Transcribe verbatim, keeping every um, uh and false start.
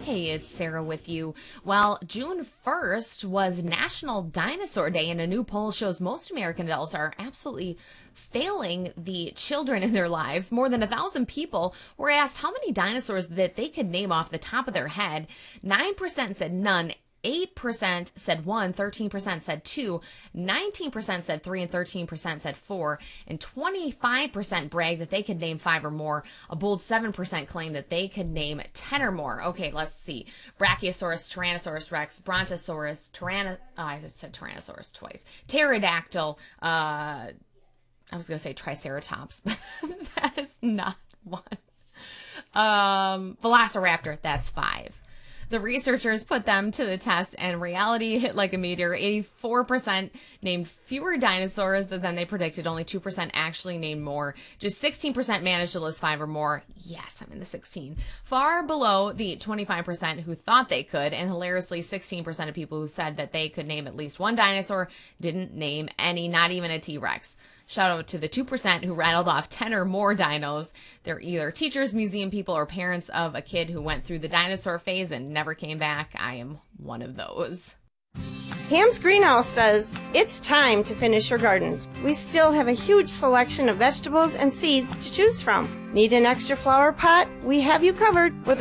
Hey, it's Sarah with you. Well, June first was National Dinosaur Day, and a new poll shows most American adults are absolutely failing the children in their lives. More than a thousand people were asked how many dinosaurs that they could name off the top of their head. nine percent said none. eight percent said one, thirteen percent said two, nineteen percent said three, and thirteen percent said four, and twenty-five percent bragged that they could name five or more. A bold seven percent claimed that they could name ten or more. Okay, let's see. Brachiosaurus, Tyrannosaurus Rex, Brontosaurus, Tyranno... Oh, I said Tyrannosaurus twice. Pterodactyl, uh... I was going to say Triceratops, but that is not one. Um, Velociraptor, that's five. The researchers put them to the test, and reality hit like a meteor. eighty-four percent named fewer dinosaurs than they predicted. Only two percent actually named more. Just sixteen percent managed to list five or more. Yes, I'm in the sixteen. Far below the twenty-five percent who thought they could, and hilariously, sixteen percent of people who said that they could name at least one dinosaur didn't name any, not even a T-Rex. Shout out to the two percent who rattled off ten or more dinos. They're either teachers, museum people, or parents of a kid who went through the dinosaur phase and never came back. I am one of those. Ham's Greenhouse says, it's time to finish your gardens. We still have a huge selection of vegetables and seeds to choose from. Need an extra flower pot? We have you covered with